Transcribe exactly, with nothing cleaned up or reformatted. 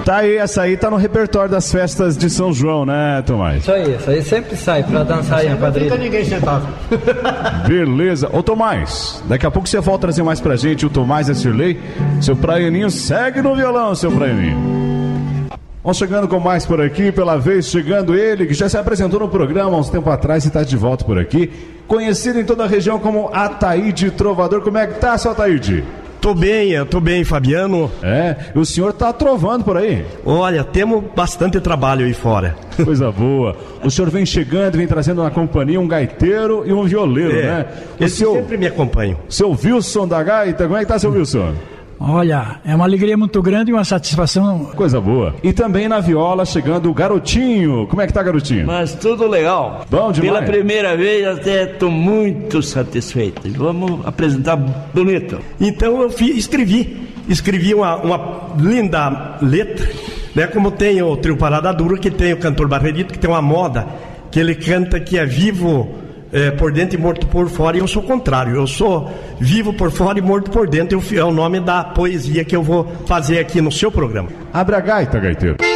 Tá aí, essa aí tá no repertório das festas de São João, né, Tomás? Isso aí, isso aí sempre sai pra dançar aí na quadrilha. Não fica ninguém sentado. Beleza. Ô, Tomás, daqui a pouco você volta a trazer mais pra gente o Tomás e a Cirlei. Seu Praianinho segue no violão, seu Praianinho. Vamos chegando com mais por aqui, pela vez chegando ele, que já se apresentou no programa há uns tempo atrás e está de volta por aqui. Conhecido em toda a região como Ataíde Trovador. Como é que tá, seu Ataíde? Tô bem, eu tô bem, Fabiano. É, o senhor tá trovando por aí? Olha, temos bastante trabalho aí fora. Coisa boa. O senhor vem chegando, vem trazendo na companhia um gaiteiro e um violeiro, é, né? O esse seu, sempre me acompanham. Seu Wilson da gaita, como é que tá, seu Wilson? Olha, é uma alegria muito grande e uma satisfação. Coisa boa. E também na viola chegando o Garotinho. Como é que tá, Garotinho? Mas tudo legal. Bom demais. Pela primeira vez até estou muito satisfeito. Vamos apresentar bonito. Então eu fi, escrevi. Escrevi uma, uma linda letra, né? Como tem o Trio Parada Dura, que tem o cantor Barredito, que tem uma moda, que ele canta que é vivo... É, por dentro e morto por fora, e eu sou o contrário, eu sou vivo por fora e morto por dentro, é o nome da poesia que eu vou fazer aqui no seu programa. Abre a gaita, gaiteiro.